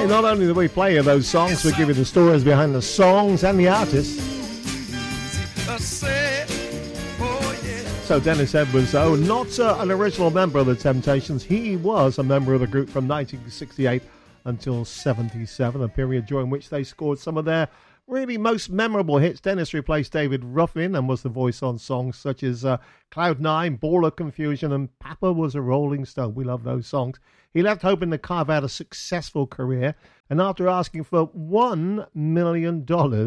Hey, not only do we play you those songs, we give you the stories behind the songs and the artists. So Dennis Edwards, though, not an original member of the Temptations. He was a member of the group from 1968 until 77, a period during which they scored some of their really most memorable hits. Dennis replaced David Ruffin and was the voice on songs such as Cloud 9, Ball of Confusion, and Papa Was a Rolling Stone. We love those songs. He left hoping to carve out a successful career, and after asking for $1 million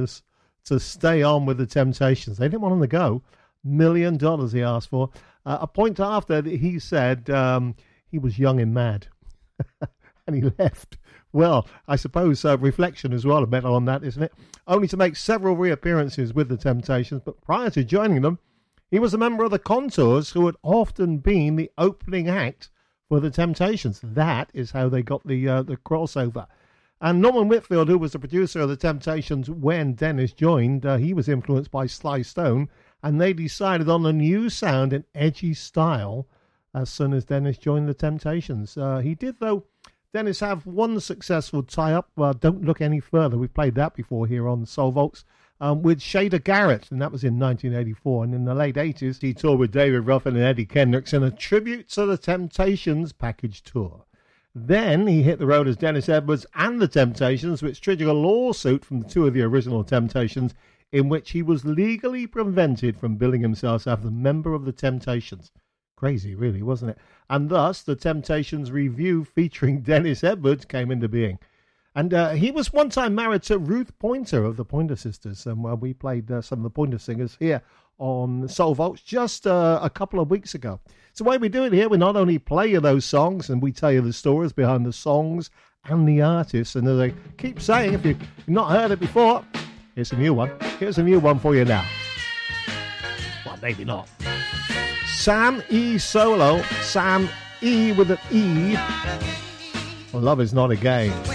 to stay on with the Temptations, they didn't want him to go. $1 million he asked for. A point after, he said he was young and mad, and he left. Well, I suppose reflection as well, a bit on that, isn't it? Only to make several reappearances with the Temptations, but prior to joining them, he was a member of the Contours, who had often been the opening act for the Temptations. That is how they got the crossover. And Norman Whitfield, who was the producer of the Temptations when Dennis joined, he was influenced by Sly Stone, and they decided on a new sound and edgy style as soon as Dennis joined the Temptations. He did, though, Dennis, have one successful tie-up. Don't look any further. We've played that before here on Soul Vaults, with Shader Garrett, and that was in 1984. And in the late 80s, he toured with David Ruffin and Eddie Kendricks in a tribute to the Temptations package tour. Then he hit the road as Dennis Edwards and the Temptations, which triggered a lawsuit from the two of the original Temptations, in which he was legally prevented from billing himself as a member of the Temptations. Crazy, really, wasn't it? And thus, the Temptations review featuring Dennis Edwards came into being. And he was one time married to Ruth Pointer of the Pointer Sisters, and we played some of the Pointer Singers here on Soul Vaults just a couple of weeks ago. So the way we do it here, we not only play you those songs, and we tell you the stories behind the songs and the artists. And as I keep saying, if you've not heard it before, here's a new one. Here's a new one for you now. Well, maybe not. Sam E. Solo, Sam E. with an E. Well, Love Is Not a Game.